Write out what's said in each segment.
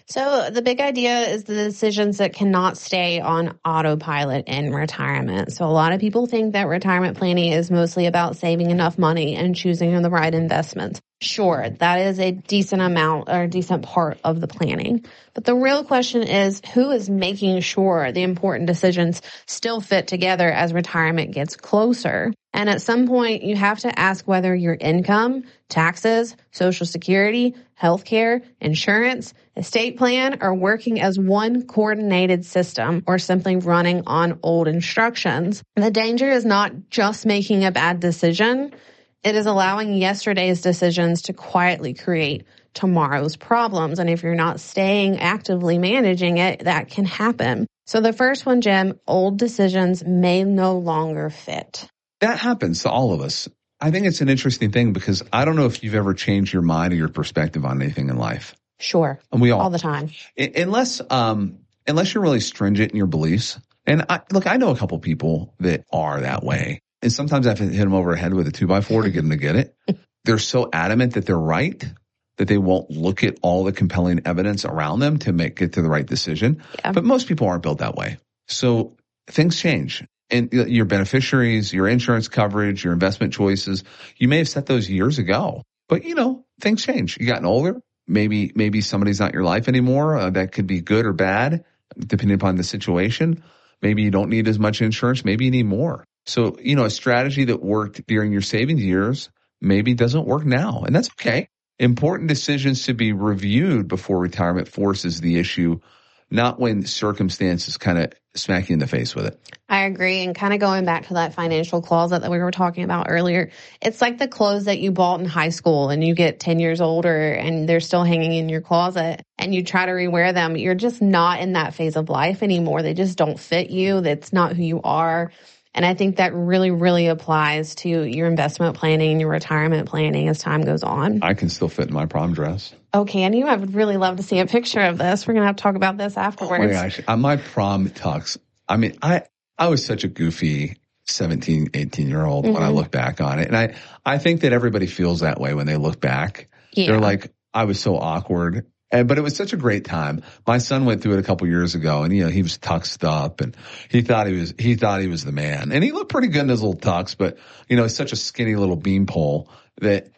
So the big idea is the decisions that cannot stay on autopilot in retirement. So a lot of people think that retirement planning is mostly about saving enough money and choosing the right investments. Sure, that is a decent amount or a decent part of the planning. But the real question is, who is making sure the important decisions still fit together as retirement gets closer? And at some point, you have to ask whether your income, taxes, Social Security, healthcare, insurance, estate plan are working as one coordinated system or simply running on old instructions. The danger is not just making a bad decision. It is allowing yesterday's decisions to quietly create tomorrow's problems. And if you're not staying actively managing it, that can happen. So the first one, Jim, old decisions may no longer fit. That happens to all of us. I think it's an interesting thing because I don't know if you've ever changed your mind or your perspective on anything in life. Sure. And we all the time. Unless you're really stringent in your beliefs. And I know a couple people that are that way. And sometimes I have to hit them over the head with a 2x4 to get them to get it. They're so adamant that they're right that they won't look at all the compelling evidence around them to get to the right decision. Yeah. But most people aren't built that way. So things change. And your beneficiaries, your insurance coverage, your investment choices, you may have set those years ago. But, things change. You gotten older. Maybe somebody's not in your life anymore. That could be good or bad, depending upon the situation. Maybe you don't need as much insurance. Maybe you need more. So, a strategy that worked during your savings years maybe doesn't work now. And that's okay. Important decisions to be reviewed before retirement forces the issue, not when circumstances kind of smack you in the face with it. I agree. And kind of going back to that financial closet that we were talking about earlier, it's like the clothes that you bought in high school and you get 10 years older and they're still hanging in your closet and you try to rewear them. You're just not in that phase of life anymore. They just don't fit you. That's not who you are. And I think that really, really applies to your investment planning, your retirement planning as time goes on. I can still fit in my prom dress. Okay, and I would really love to see a picture of this. We're going to have to talk about this afterwards. Oh my gosh, my prom tux. I mean, I was such a goofy 17, 18-year-old when I look back on it. And I think that everybody feels that way when they look back. Yeah. They're like, I was so awkward. But it was such a great time. My son went through it a couple years ago and, he was tuxed up and he thought he was the man. And he looked pretty good in his little tux, but, he's such a skinny little beanpole that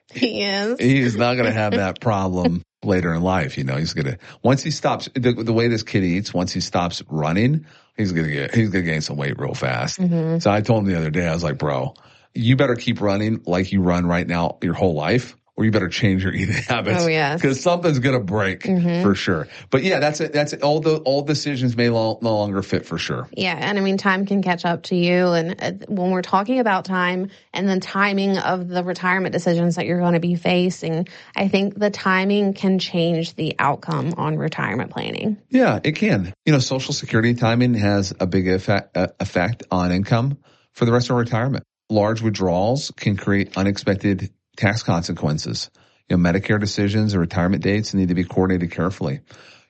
he's not going to have that problem later in life. He's going to, once he stops, the way this kid eats, once he stops running, he's going to gain some weight real fast. Mm-hmm. So I told him the other day, I was like, bro, you better keep running like you run right now your whole life. Or you better change your eating habits. Oh, yes. Because something's going to break for sure. But yeah, that's it. That's it. All decisions may no longer fit for sure. Yeah. And time can catch up to you. And when we're talking about time and the timing of the retirement decisions that you're going to be facing, I think the timing can change the outcome on retirement planning. Yeah, it can. Social Security timing has a big effect on income for the rest of retirement. Large withdrawals can create unexpected tax consequences. Medicare decisions and retirement dates need to be coordinated carefully.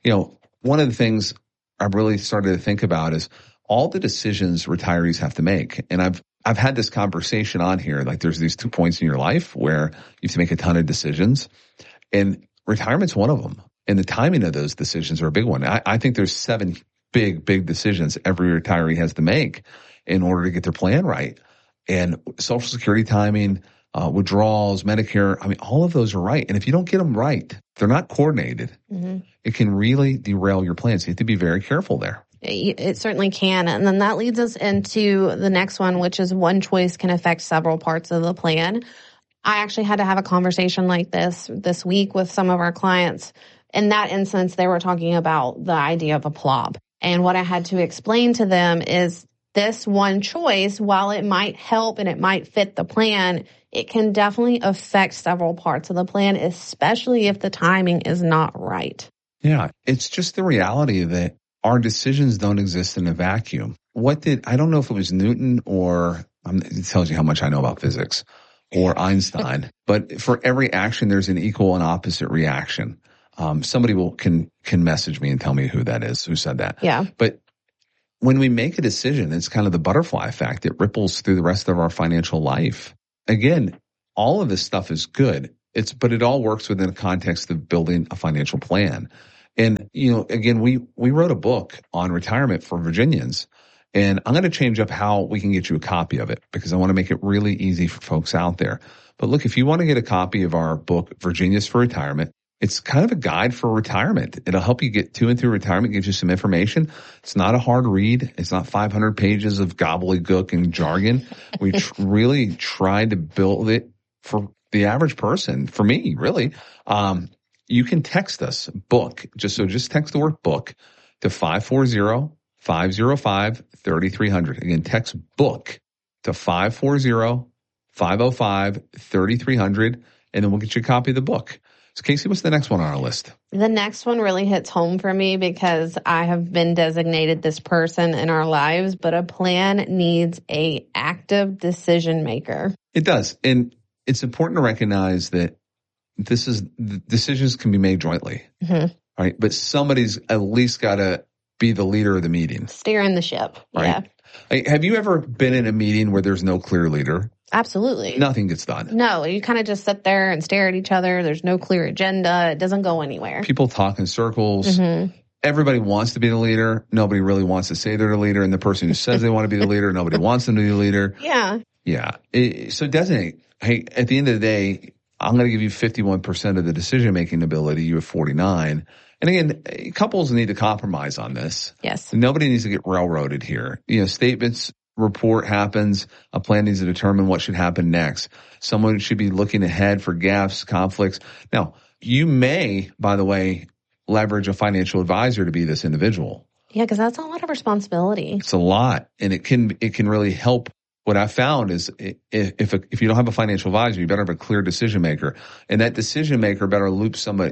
One of the things I've really started to think about is all the decisions retirees have to make. And I've had this conversation on here, like there's these 2 points in your life where you have to make a ton of decisions, and retirement's one of them. And the timing of those decisions are a big one. I think there's 7 big decisions every retiree has to make in order to get their plan right. And Social Security timing, withdrawals, Medicare, all of those are right. And if you don't get them right, they're not coordinated, it can really derail your plans. You have to be very careful there. It certainly can. And then that leads us into the next one, which is one choice can affect several parts of the plan. I actually had to have a conversation like this week with some of our clients. In that instance, they were talking about the idea of a PLOB. And what I had to explain to them is this one choice, while it might help and it might fit the plan, it can definitely affect several parts of the plan, especially if the timing is not right. Yeah, it's just the reality that our decisions don't exist in a vacuum. I don't know if it was Newton or, it tells you how much I know about physics, or Einstein, but for every action, there's an equal and opposite reaction. Somebody can message me and tell me who that is, who said that. Yeah. But when we make a decision, it's kind of the butterfly effect. It ripples through the rest of our financial life. Again, all of this stuff is good. But it all works within the context of building a financial plan. And, again, we wrote a book on retirement for Virginians, and I'm going to change up how we can get you a copy of it because I want to make it really easy for folks out there. But look, if you want to get a copy of our book, Virginia's for Retirement, it's kind of a guide for retirement. It'll help you get to and through retirement, gives you some information. It's not a hard read. It's not 500 pages of gobbledygook and jargon. We really tried to build it for the average person, for me, really. You can text us book. Just text the word book to 540-505-3300. Again, text book to 540-505-3300, and then we'll get you a copy of the book. So Casey, what's the next one on our list? The next one really hits home for me because I have been designated this person in our lives, but a plan needs a active decision maker. It does. And it's important to recognize that decisions can be made jointly, right? But somebody's at least got to be the leader of the meeting. Steering the ship. Right? Yeah. Have you ever been in a meeting where there's no clear leader? Absolutely. Nothing gets done. No, you kind of just sit there and stare at each other. There's no clear agenda. It doesn't go anywhere. People talk in circles. Everybody wants to be the leader. Nobody really wants to say they're the leader. And the person who says they want to be the leader, nobody wants them to be the leader. Yeah. Yeah. So designate. Hey, at the end of the day, I'm going to give you 51% of the decision-making ability. You have 49. And again, couples need to compromise on this. Yes. Nobody needs to get railroaded here. Statements, report happens. A plan needs to determine what should happen next. Someone should be looking ahead for gaps, conflicts. Now, you may, by the way, leverage a financial advisor to be this individual. Yeah, because that's a lot of responsibility. It's a lot, and it can really help. What I found is if you don't have a financial advisor, you better have a clear decision maker, and that decision maker better loop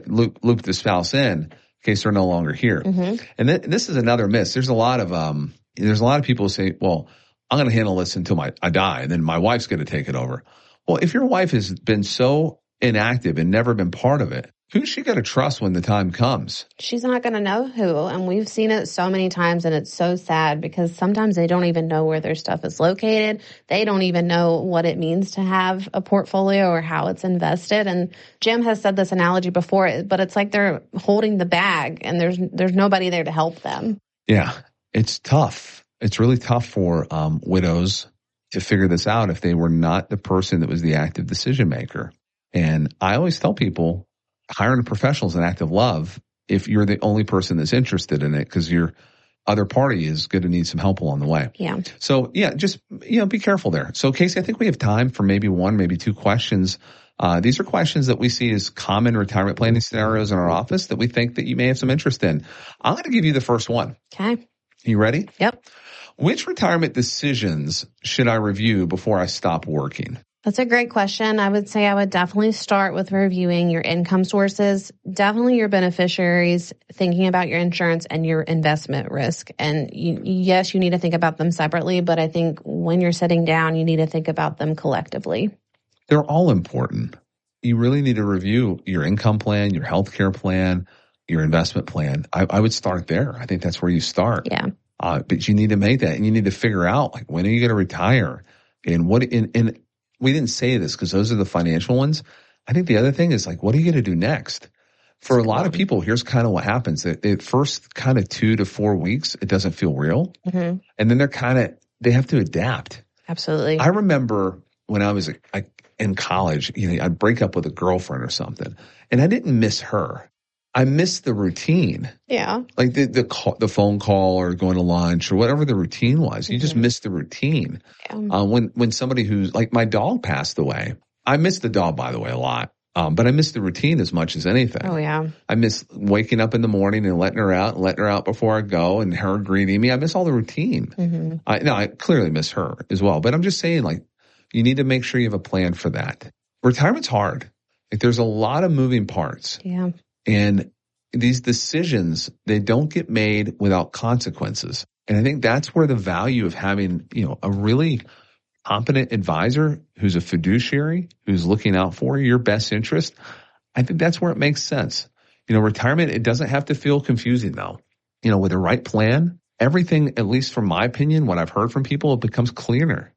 the spouse in case they're no longer here. And this is another miss. There's a lot of people who say, well, I'm going to handle this until I die, and then my wife's going to take it over. Well, if your wife has been so inactive and never been part of it, who's she going to trust when the time comes? She's not going to know who. And we've seen it so many times, and it's so sad because sometimes they don't even know where their stuff is located. They don't even know what it means to have a portfolio or how it's invested. And Jim has said this analogy before, but it's like they're holding the bag and there's nobody there to help them. Yeah, it's tough. It's really tough for widows to figure this out if they were not the person that was the active decision maker. And I always tell people, hiring a professional is an act of love if you're the only person that's interested in it, because your other party is going to need some help along the way. Yeah. So yeah, just, be careful there. So Casey, I think we have time for maybe one, maybe two questions. These are questions that we see as common retirement planning scenarios in our office that we think that you may have some interest in. I'm going to give you the first one. Okay. You ready? Yep. Which retirement decisions should I review before I stop working? That's a great question. I would say I would definitely start with reviewing your income sources, definitely your beneficiaries, thinking about your insurance and your investment risk. And yes, you need to think about them separately, but I think when you're sitting down, you need to think about them collectively. They're all important. You really need to review your income plan, your healthcare plan, your investment plan. I would start there. I think that's where you start. Yeah. But you need to make that, and you need to figure out, like, when are you going to retire, and what in we didn't say this because those are the financial ones. I think the other thing is, like, what are you going to do next? For a lot of people, here's kind of what happens. The first kind of 2 to 4 weeks, it doesn't feel real. And then they have to adapt. Absolutely. I remember when I was in college, I'd break up with a girlfriend or something, and I didn't miss her. I missed the routine. Yeah. Like the phone call or going to lunch or whatever the routine was. You just missed the routine. Yeah. When somebody who's like, my dog passed away. I missed the dog, by the way, a lot. But I missed the routine as much as anything. Oh, yeah. I miss waking up in the morning and letting her out before I go, and her greeting me. I miss all the routine. I clearly miss her as well. But I'm just saying, like, you need to make sure you have a plan for that. Retirement's hard. Like, there's a lot of moving parts. Yeah. And these decisions, they don't get made without consequences. And I think that's where the value of having, a really competent advisor who's a fiduciary, who's looking out for your best interest, I think that's where it makes sense. Retirement, it doesn't have to feel confusing though. With the right plan, everything, at least from my opinion, what I've heard from people, it becomes clearer.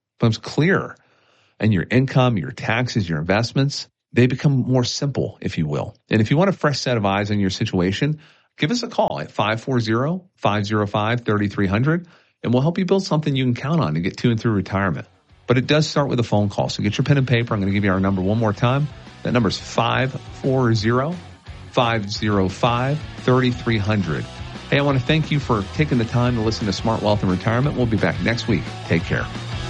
And your income, your taxes, your investments, they become more simple, if you will. And if you want a fresh set of eyes on your situation, give us a call at 540-505-3300, and we'll help you build something you can count on to get to and through retirement. But it does start with a phone call. So get your pen and paper. I'm going to give you our number one more time. That number is 540-505-3300. Hey, I want to thank you for taking the time to listen to Smart Wealth and Retirement. We'll be back next week. Take care.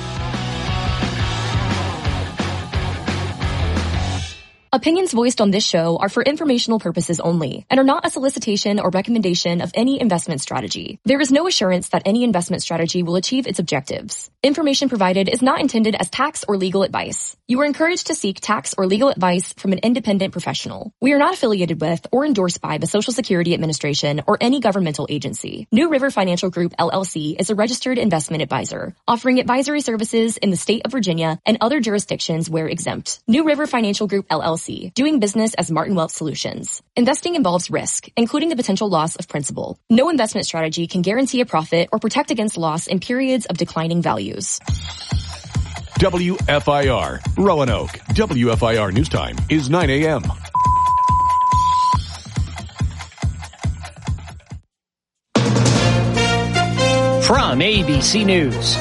Opinions voiced on this show are for informational purposes only and are not a solicitation or recommendation of any investment strategy. There is no assurance that any investment strategy will achieve its objectives. Information provided is not intended as tax or legal advice. You are encouraged to seek tax or legal advice from an independent professional. We are not affiliated with or endorsed by the Social Security Administration or any governmental agency. New River Financial Group, LLC is a registered investment advisor, offering advisory services in the state of Virginia and other jurisdictions where exempt. New River Financial Group, LLC, doing business as Martin Wealth Solutions. Investing involves risk, including the potential loss of principal. No investment strategy can guarantee a profit or protect against loss in periods of declining values. WFIR, Roanoke. WFIR News Time is 9 a.m. From ABC News,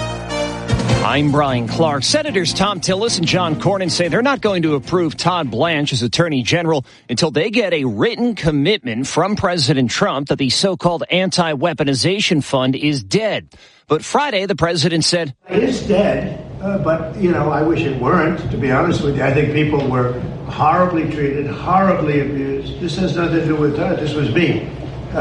I'm Brian Clark. Senators Tom Tillis and John Cornyn say they're not going to approve Todd Blanche as Attorney General until they get a written commitment from President Trump that the so-called anti-weaponization fund is dead. But Friday, the president said, it is dead, but, I wish it weren't, to be honest with you. I think people were horribly treated, horribly abused. This has nothing to do with Todd. This was me.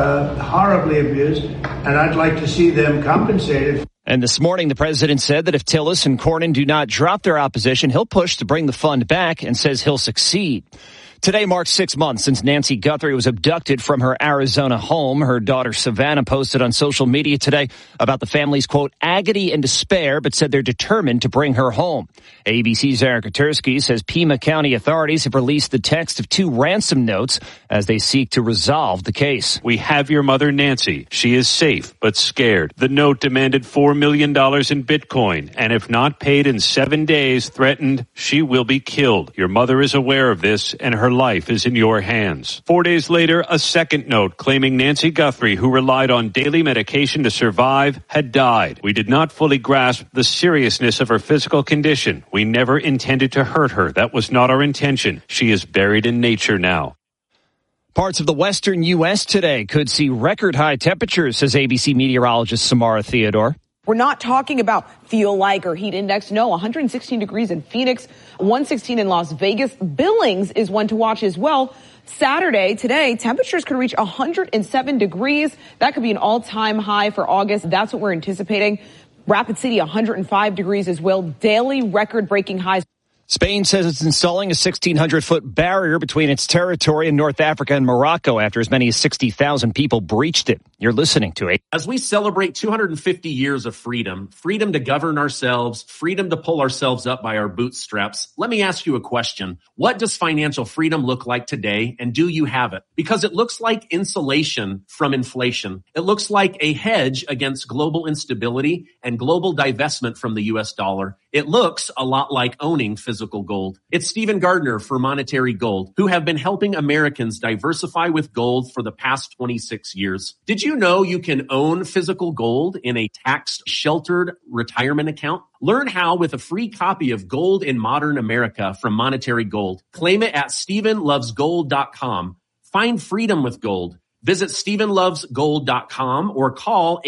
Horribly abused, and I'd like to see them compensated. And this morning, the president said that if Tillis and Cornyn do not drop their opposition, he'll push to bring the fund back and says he'll succeed. Today marks 6 months since Nancy Guthrie was abducted from her Arizona home. Her daughter Savannah posted on social media today about the family's, quote, agony and despair, but said they're determined to bring her home. ABC's Eric Kutersky says Pima County authorities have released the text of 2 ransom notes as they seek to resolve the case. We have your mother, Nancy. She is safe, but scared. The note demanded $4 million in Bitcoin, and if not paid in 7 days, threatened she will be killed. Your mother is aware of this, and her life is in your hands. 4 days later, a second note claiming Nancy Guthrie, who relied on daily medication to survive, had died. We did not fully grasp the seriousness of her physical condition. We never intended to hurt her. That was not our intention. She is buried in nature now. Parts of the western U.S. today could see record high temperatures, says ABC meteorologist Samara Theodore. We're not talking about feel like or heat index. No, 116 degrees in Phoenix, 116 in Las Vegas. Billings is one to watch as well. Saturday, today, temperatures could reach 107 degrees. That could be an all-time high for August. That's what we're anticipating. Rapid City, 105 degrees as well. Daily record-breaking highs. Spain says it's installing a 1,600-foot barrier between its territory and North Africa and Morocco after as many as 60,000 people breached it. You're listening to it. As we celebrate 250 years of freedom, freedom to govern ourselves, freedom to pull ourselves up by our bootstraps, let me ask you a question. What does financial freedom look like today, and do you have it? Because it looks like insulation from inflation. It looks like a hedge against global instability and global divestment from the U.S. dollar. It looks a lot like owning physical gold. It's Stephen Gardner for Monetary Gold, who have been helping Americans diversify with gold for the past 26 years. Did you know you can own physical gold in a tax-sheltered retirement account? Learn how with a free copy of Gold in Modern America from Monetary Gold. Claim it at StephenLovesGold.com. Find freedom with gold. Visit StephenLovesGold.com or call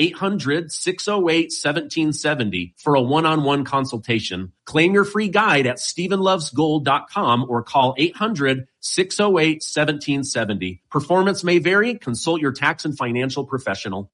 800-608-1770 for a one-on-one consultation. Claim your free guide at StephenLovesGold.com or call 800-608-1770. Performance may vary. Consult your tax and financial professional.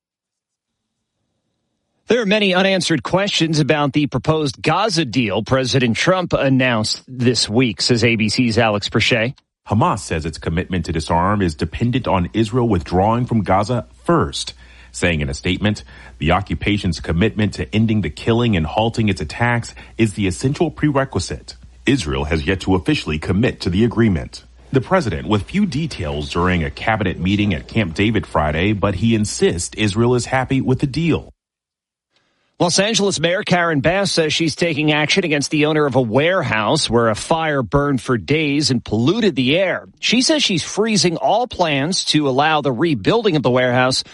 There are many unanswered questions about the proposed Gaza deal President Trump announced this week, says ABC's Alex Perche. Hamas says its commitment to disarm is dependent on Israel withdrawing from Gaza first, saying in a statement, the occupation's commitment to ending the killing and halting its attacks is the essential prerequisite. Israel has yet to officially commit to the agreement. The president with few details during a cabinet meeting at Camp David Friday, but he insists Israel is happy with the deal. Los Angeles Mayor Karen Bass says she's taking action against the owner of a warehouse where a fire burned for days and polluted the air. She says she's freezing all plans to allow the rebuilding of the warehouse